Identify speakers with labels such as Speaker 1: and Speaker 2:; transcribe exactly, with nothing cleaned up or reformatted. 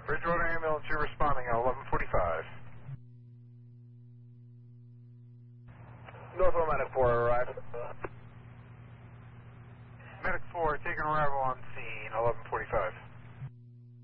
Speaker 1: Bridgewater ambulance, you're responding at eleven forty-five.
Speaker 2: Northwell Medic four arrived.
Speaker 1: Medic four, taking arrival on scene, eleven forty-five.